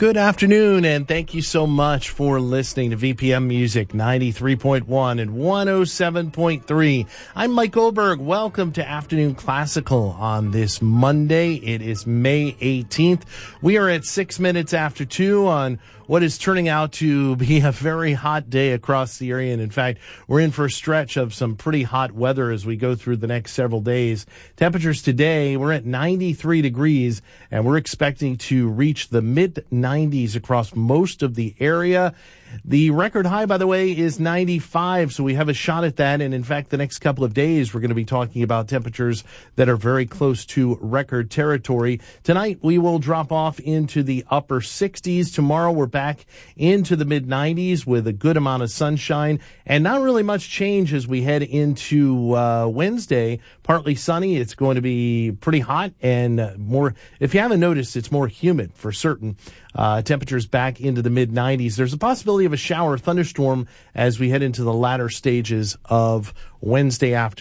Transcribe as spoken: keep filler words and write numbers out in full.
Good afternoon, and thank you so much for listening to V P M Music ninety-three point one and one oh seven point three. I'm Mike Goldberg. Welcome to Afternoon Classical on this Monday. It is May eighteenth. We are at six minutes after two on what is turning out to be a very hot day across the area. And in fact, we're in for a stretch of some pretty hot weather as we go through the next several days. Temperatures today, we're at ninety-three degrees, and we're expecting to reach the mid nineties across most of the area. The record high, by the way, is ninety-five, so we have a shot at that. And in fact, the next couple of days, we're going to be talking about temperatures that are very close to record territory. Tonight, we will drop off into the upper sixties. Tomorrow, we're back into the mid nineties with a good amount of sunshine and not really much change as we head into uh, Wednesday. Partly sunny. It's going to be pretty hot and more, if you haven't noticed, it's more humid for certain. Uh, temperatures back into the mid nineties. There's a possibility of a shower thunderstorm as we head into the latter stages of Wednesday afternoon.